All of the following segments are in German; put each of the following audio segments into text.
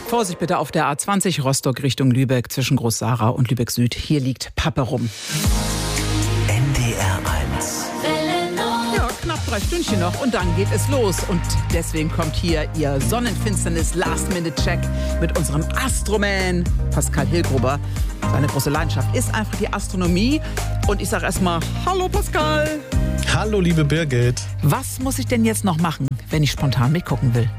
Vorsicht bitte auf der A20 Rostock Richtung Lübeck zwischen Groß-Sara und Lübeck Süd. Hier liegt Pappe rum. NDR 1. Ja, knapp 3 Stündchen noch und dann geht es los. Und deswegen kommt hier Ihr Sonnenfinsternis-Last-Minute-Check mit unserem Astroman Pascal Hilgruber. Seine große Leidenschaft ist einfach die Astronomie. Und ich sage erstmal, hallo Pascal. Hallo liebe Birgit. Was muss ich denn jetzt noch machen, wenn ich spontan mitgucken will?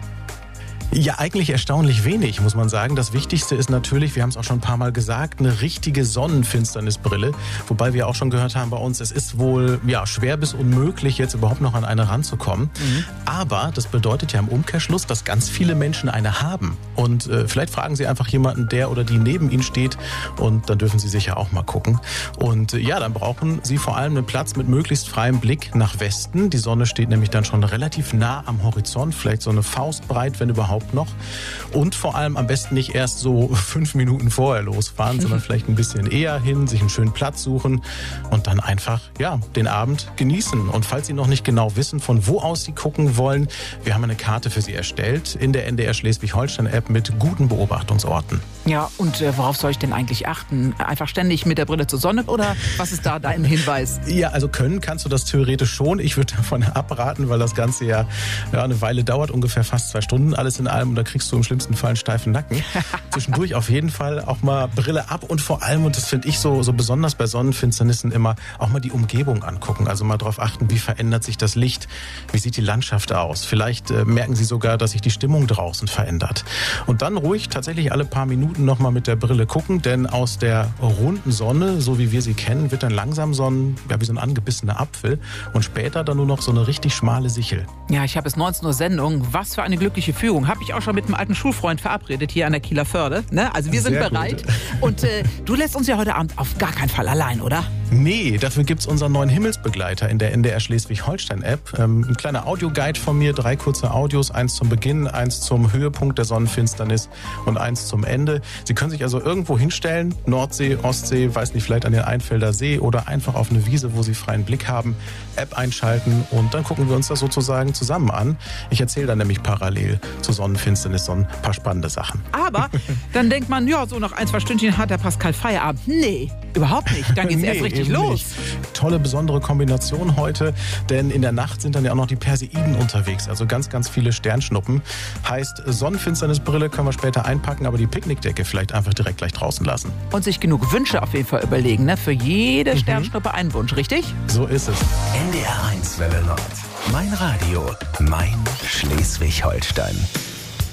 Ja, eigentlich erstaunlich wenig, muss man sagen. Das Wichtigste ist natürlich, wir haben es auch schon ein paar Mal gesagt, eine richtige Sonnenfinsternisbrille. Wobei wir auch schon gehört haben bei uns, es ist wohl schwer bis unmöglich, jetzt überhaupt noch an eine ranzukommen. Aber das bedeutet ja im Umkehrschluss, dass ganz viele Menschen eine haben. Und vielleicht fragen Sie einfach jemanden, der oder die neben Ihnen steht. Und dann dürfen Sie sicher auch mal gucken. Und dann brauchen Sie vor allem einen Platz mit möglichst freiem Blick nach Westen. Die Sonne steht nämlich dann schon relativ nah am Horizont, vielleicht so eine Faustbreit, wenn überhaupt noch. Und vor allem am besten nicht erst so 5 Minuten vorher losfahren, sondern vielleicht ein bisschen eher hin, sich einen schönen Platz suchen und dann einfach den Abend genießen. Und falls Sie noch nicht genau wissen, von wo aus Sie gucken wollen, wir haben eine Karte für Sie erstellt in der NDR Schleswig-Holstein-App mit guten Beobachtungsorten. Ja, und worauf soll ich denn eigentlich achten? Einfach ständig mit der Brille zur Sonne oder was ist da dein Hinweis? Ja, also können kannst du das theoretisch schon. Ich würde davon abraten, weil das Ganze ja eine Weile dauert, ungefähr fast 2 Stunden alles in allem. Und da kriegst du im schlimmsten Fall einen steifen Nacken. Zwischendurch auf jeden Fall auch mal Brille ab und vor allem, und das finde ich so besonders bei Sonnenfinsternissen immer, auch mal die Umgebung angucken. Also mal darauf achten, wie verändert sich das Licht, wie sieht die Landschaft aus. Vielleicht merken Sie sogar, dass sich die Stimmung draußen verändert. Und dann ruhig tatsächlich alle paar Minuten noch mal mit der Brille gucken, denn aus der runden Sonne, so wie wir sie kennen, wird dann langsam wie so ein angebissener Apfel und später dann nur noch so eine richtig schmale Sichel. Ja, ich habe es 19 Uhr Sendung. Was für eine glückliche Fügung. Habe ich auch schon mit einem alten Schulfreund verabredet hier an der Kieler Förde. Ne? Also wir sind Sehr bereit. gut. Und du lässt uns ja heute Abend auf gar keinen Fall allein, oder? Nee, dafür gibt's unseren neuen Himmelsbegleiter in der NDR Schleswig-Holstein-App. Ein kleiner Audioguide von mir, 3 kurze Audios, 1 zum Beginn, 1 zum Höhepunkt der Sonnenfinsternis und 1 zum Ende. Sie können sich also irgendwo hinstellen, Nordsee, Ostsee, weiß nicht, vielleicht an den Einfelder See oder einfach auf eine Wiese, wo Sie freien Blick haben, App einschalten und dann gucken wir uns das sozusagen zusammen an. Ich erzähle dann nämlich parallel zur Sonnenfinsternis so ein paar spannende Sachen. Aber dann denkt man, so nach 1, 2 Stündchen hat der Pascal Feierabend. Nee, überhaupt nicht. Dann geht's erst richtig los. Nicht. Tolle, besondere Kombination heute, denn in der Nacht sind dann ja auch noch die Perseiden unterwegs, also ganz, ganz viele Sternschnuppen. Heißt, Sonnenfinsternisbrille können wir später einpacken, aber die Picknickdecke vielleicht einfach direkt gleich draußen lassen. Und sich genug Wünsche auf jeden Fall überlegen, ne? Für jede Sternschnuppe einen Wunsch, richtig? So ist es. NDR 1 Welle Nord. Mein Radio, mein Schleswig-Holstein.